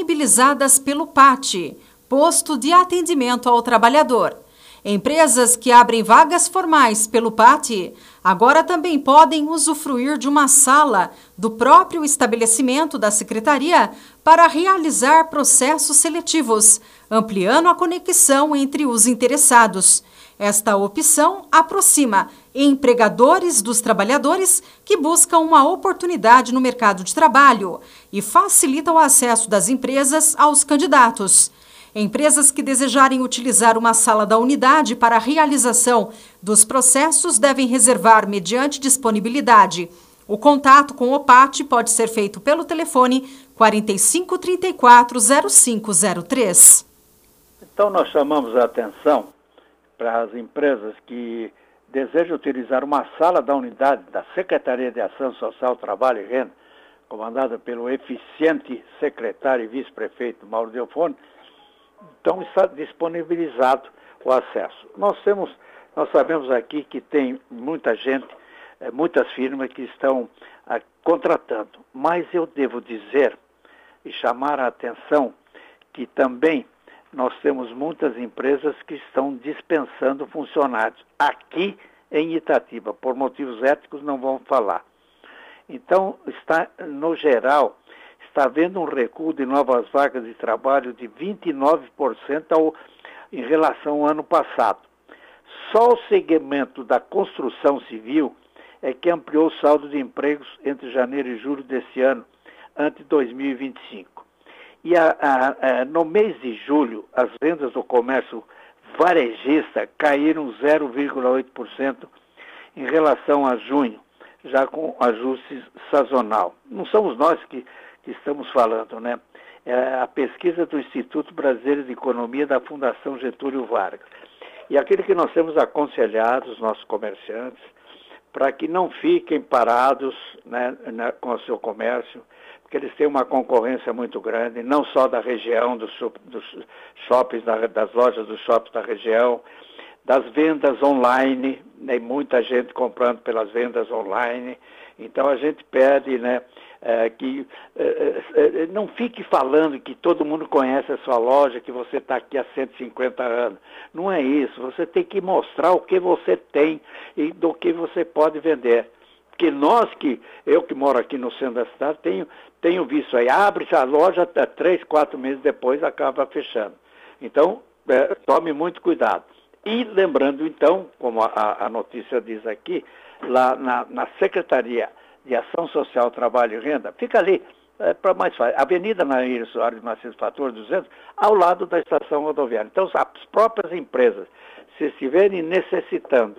disponibilizadas pelo PAT, Posto de Atendimento ao Trabalhador. Empresas que abrem vagas formais pelo PAT agora também podem usufruir de uma sala do próprio estabelecimento da Secretaria para realizar processos seletivos, ampliando a conexão entre os interessados. Esta opção aproxima empregadores dos trabalhadores que buscam uma oportunidade no mercado de trabalho e facilita o acesso das empresas aos candidatos. Empresas que desejarem utilizar uma sala da unidade para a realização dos processos devem reservar mediante disponibilidade. O contato com o PAT pode ser feito pelo telefone 4534-0503. Então, nós chamamos a atenção para as empresas que desejam utilizar uma sala da unidade da Secretaria de Ação Social, Trabalho e Renda, comandada pelo eficiente secretário e vice-prefeito Mauro Delfone. Então está disponibilizado o acesso. Nós sabemos aqui que tem muita gente, muitas firmas que estão contratando, mas eu devo dizer e chamar a atenção que também nós temos muitas empresas que estão dispensando funcionários. Aqui em Itatiba, por motivos éticos, não vamos falar. Então, no geral, está havendo um recuo de novas vagas de trabalho de 29% em relação ao ano passado. Só o segmento da construção civil é que ampliou o saldo de empregos entre janeiro e julho desse ano, ante 2025. E no mês de julho, as vendas do comércio varejista caíram 0,8% em relação a junho, já com ajuste sazonal. Não somos nós que estamos falando, né? É a pesquisa do Instituto Brasileiro de Economia da Fundação Getúlio Vargas. E aquele que nós temos aconselhado, os nossos comerciantes, para que não fiquem parados, né, com o seu comércio, porque eles têm uma concorrência muito grande, não só da região, dos shoppings, das lojas dos shoppings da região, das vendas online, né, muita gente comprando pelas vendas online. Então a gente pede, né, que não fique falando que todo mundo conhece a sua loja, que você está aqui há 150 anos. Não é isso. Você tem que mostrar o que você tem e do que você pode vender. Porque eu que moro aqui no centro da cidade, tenho visto aí, abre a loja, 3, 4 meses depois acaba fechando. Então, tome muito cuidado. E lembrando, então, como a notícia diz aqui, lá na Secretaria de Ação Social, Trabalho e Renda, fica ali, para mais fácil, Avenida Nair Soares Macedo Fator 200, ao lado da estação rodoviária. Então, as próprias empresas, se estiverem necessitando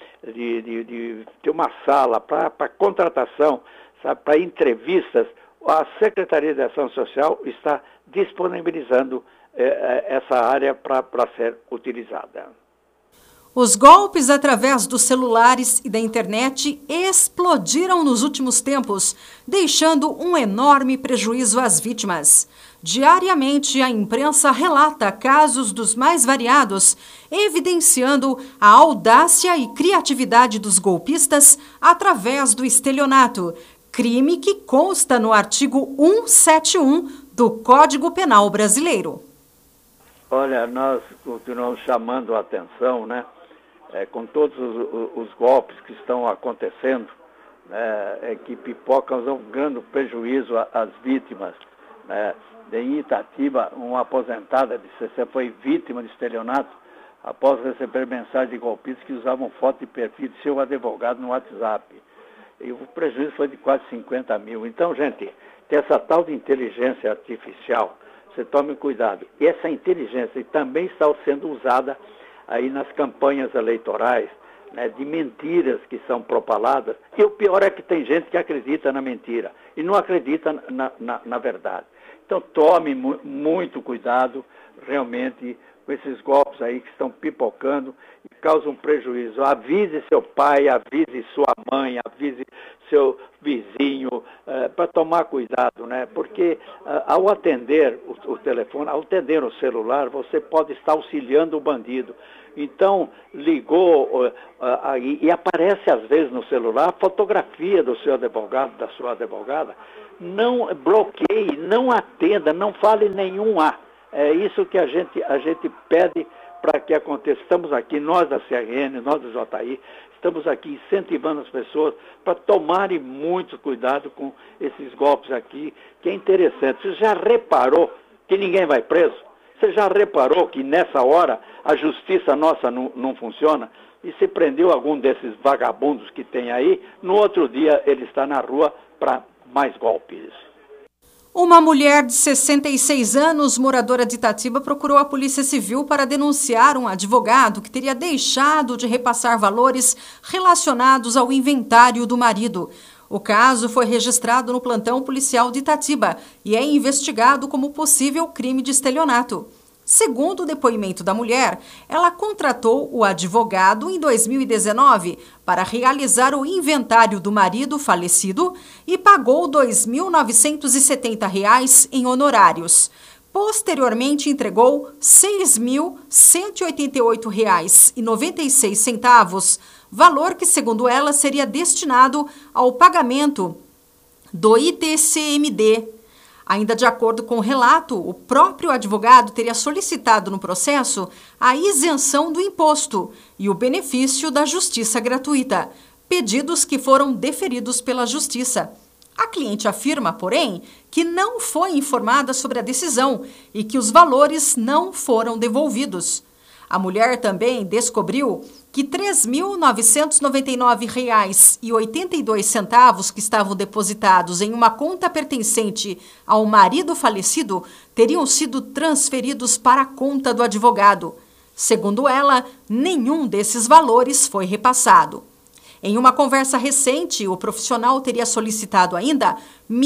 de ter uma sala para contratação, para entrevistas, a Secretaria de Ação Social está disponibilizando essa área para ser utilizada. Os golpes através dos celulares e da internet explodiram nos últimos tempos, deixando um enorme prejuízo às vítimas. Diariamente, a imprensa relata casos dos mais variados, evidenciando a audácia e criatividade dos golpistas através do estelionato, crime que consta no artigo 171 do Código Penal Brasileiro. Olha, nós continuamos chamando a atenção, né? Com todos os golpes que estão acontecendo, né, que pipocam um grande prejuízo às vítimas. Né? Em Itatiba, uma aposentada de 60 foi vítima de estelionato após receber mensagem de golpistas que usavam foto de perfil de seu advogado no WhatsApp. E o prejuízo foi de quase 50 mil. Então, gente, tem essa tal de inteligência artificial, você tome cuidado. E essa inteligência também está sendo usada aí nas campanhas eleitorais, né, de mentiras que são propaladas. E o pior é que tem gente que acredita na mentira e não acredita na verdade. Então tome muito cuidado, realmente com esses golpes aí que estão pipocando e causam prejuízo. Avise seu pai, avise sua mãe, avise seu vizinho, para tomar cuidado, né? Porque ao atender o telefone, ao atender o celular, você pode estar auxiliando o bandido. Então, ligou e aparece às vezes no celular a fotografia do seu advogado, da sua advogada. Não bloqueie, não atenda, não fale nenhum A. É isso que a gente pede para que aconteça. Estamos aqui, nós da CRN, nós do JI, estamos aqui incentivando as pessoas para tomarem muito cuidado com esses golpes aqui, que é interessante. Você já reparou que ninguém vai preso? Você já reparou que nessa hora a justiça nossa não funciona? E se prendeu algum desses vagabundos que tem aí, no outro dia ele está na rua para mais golpes. Uma mulher de 66 anos, moradora de Itatiba, procurou a Polícia Civil para denunciar um advogado que teria deixado de repassar valores relacionados ao inventário do marido. O caso foi registrado no plantão policial de Itatiba e é investigado como possível crime de estelionato. Segundo o depoimento da mulher, ela contratou o advogado em 2019 para realizar o inventário do marido falecido e pagou R$ 2.970 em honorários. Posteriormente, entregou R$ 6.188,96, valor que, segundo ela, seria destinado ao pagamento do ITCMD. Ainda de acordo com o relato, o próprio advogado teria solicitado no processo a isenção do imposto e o benefício da justiça gratuita, pedidos que foram deferidos pela justiça. A cliente afirma, porém, que não foi informada sobre a decisão e que os valores não foram devolvidos. A mulher também descobriu que R$ 3.999,82 que estavam depositados em uma conta pertencente ao marido falecido teriam sido transferidos para a conta do advogado. Segundo ela, nenhum desses valores foi repassado. Em uma conversa recente, o profissional teria solicitado ainda R$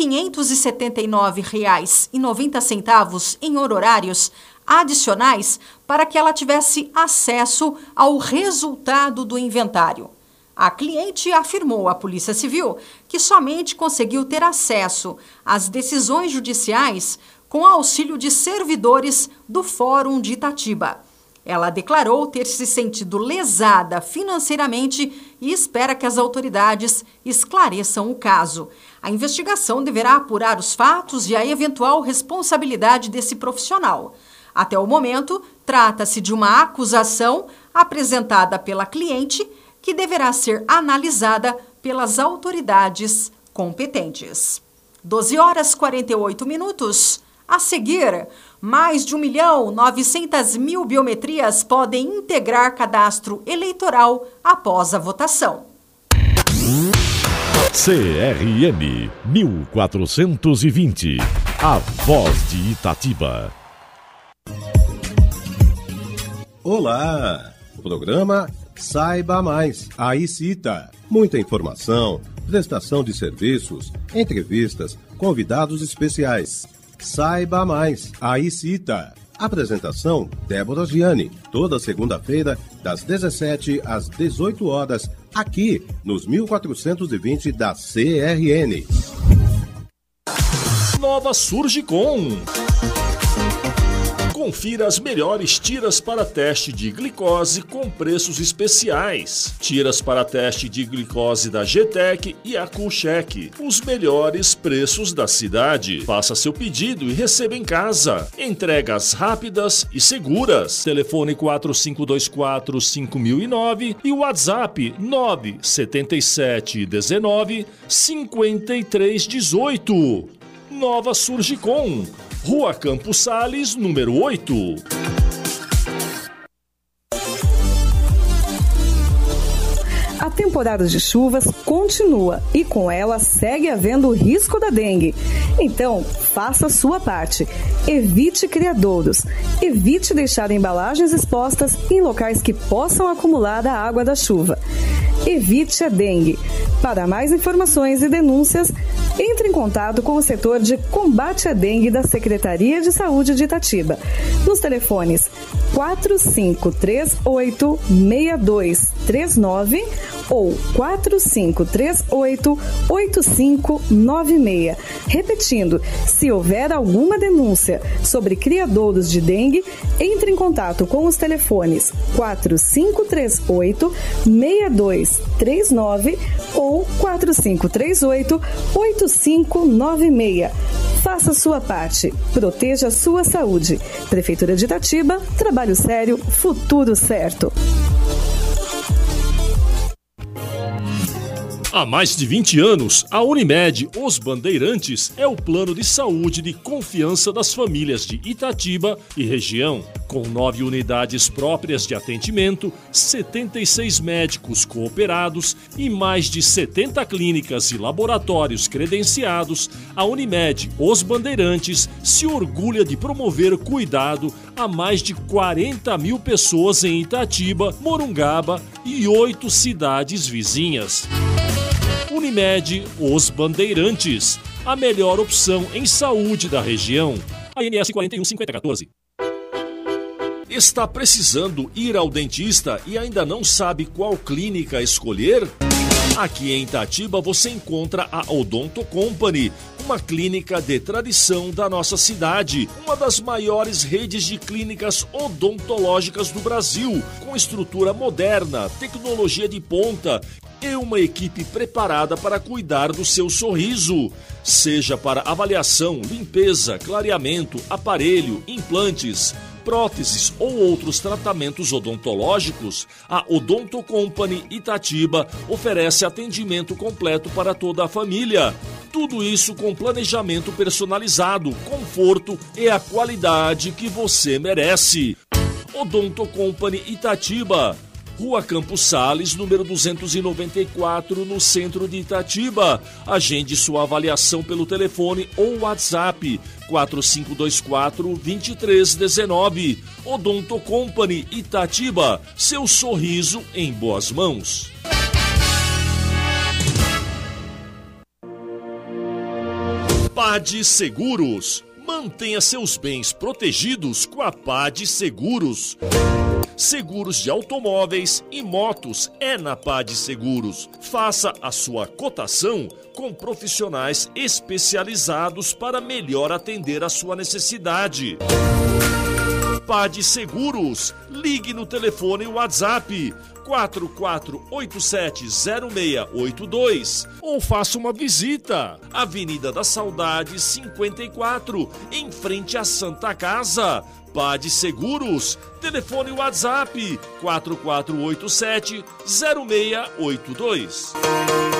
1.579,90 em honorários adicionais para que ela tivesse acesso ao resultado do inventário. A cliente afirmou à Polícia Civil que somente conseguiu ter acesso às decisões judiciais com auxílio de servidores do Fórum de Itatiba. Ela declarou ter se sentido lesada financeiramente e espera que as autoridades esclareçam o caso. A investigação deverá apurar os fatos e a eventual responsabilidade desse profissional. Até o momento, trata-se de uma acusação apresentada pela cliente que deverá ser analisada pelas autoridades competentes. 12h48. A seguir, mais de 1.900.000 biometrias podem integrar cadastro eleitoral após a votação. CRM 1420, a voz de Itatiba. Olá! O programa Saiba Mais, a ICITA. Muita informação, prestação de serviços, entrevistas, convidados especiais. Saiba Mais, a ICITA. Apresentação, Débora Gianni. Toda segunda-feira, das 17 às 18 horas, aqui nos 1420 da CRN. Nova Surgicom. Confira as melhores tiras para teste de glicose com preços especiais. Tiras para teste de glicose da GTEC e a Coolcheck. Os melhores preços da cidade. Faça seu pedido e receba em casa. Entregas rápidas e seguras. Telefone 4524-5009 e o WhatsApp 97719-5318. Nova Surgicom. Rua Campos Sales, número 8. A temporada de chuvas continua e com ela segue havendo o risco da dengue. Então, faça a sua parte. Evite criadouros. Evite deixar embalagens expostas em locais que possam acumular a água da chuva. Evite a dengue. Para mais informações e denúncias, Entre em contato com o setor de combate à dengue da Secretaria de Saúde de Itatiba, nos telefones 4538-6239 ou 4538-8596. Repetindo, se houver alguma denúncia sobre criadouros de dengue, entre em contato com os telefones 4538-6239 ou 4538-8596. Faça sua parte. Proteja a sua saúde. Prefeitura de Itatiba, trabalho sério, futuro certo. Há mais de 20 anos, a Unimed Os Bandeirantes é o plano de saúde de confiança das famílias de Itatiba e região. Com 9 unidades próprias de atendimento, 76 médicos cooperados e mais de 70 clínicas e laboratórios credenciados, a Unimed Os Bandeirantes se orgulha de promover cuidado a mais de 40 mil pessoas em Itatiba, Morungaba e 8 cidades vizinhas. Unimed Os Bandeirantes, a melhor opção em saúde da região. ANS 415014. Está precisando ir ao dentista e ainda não sabe qual clínica escolher? Aqui em Itatiba você encontra a Odonto Company, uma clínica de tradição da nossa cidade, uma das maiores redes de clínicas odontológicas do Brasil, com estrutura moderna, tecnologia de ponta e uma equipe preparada para cuidar do seu sorriso. Seja para avaliação, limpeza, clareamento, aparelho, implantes, próteses ou outros tratamentos odontológicos, a Odonto Company Itatiba oferece atendimento completo para toda a família. Tudo isso com planejamento personalizado, conforto e a qualidade que você merece. Odonto Company Itatiba, Rua Campos Sales, número 294, no centro de Itatiba. Agende sua avaliação pelo telefone ou WhatsApp 4524-2319. Odonto Company Itatiba, seu sorriso em boas mãos. PAD Seguros. Mantenha seus bens protegidos com a PAD Seguros. Seguros de automóveis e motos é na PAD Seguros. Faça a sua cotação com profissionais especializados para melhor atender a sua necessidade. PAD Seguros. Ligue no telefone WhatsApp 44870682 ou faça uma visita. Avenida da Saudade 54, em frente à Santa Casa. PAD Seguros. Telefone WhatsApp 44870682.